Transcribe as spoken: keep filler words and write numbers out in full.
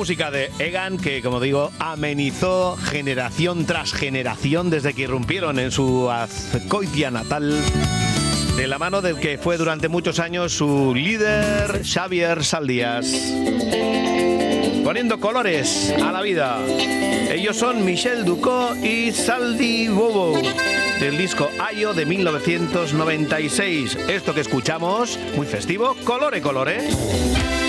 música de Egan, que como digo, amenizó generación tras generación desde que irrumpieron en su Azcoitia natal, de la mano del que fue durante muchos años su líder, Xavier Saldías, poniendo colores a la vida. Ellos son Michel Ducó y Saldi Bobo, del disco Ayo de mil novecientos noventa y seis. Esto que escuchamos, muy festivo, Colore Colore.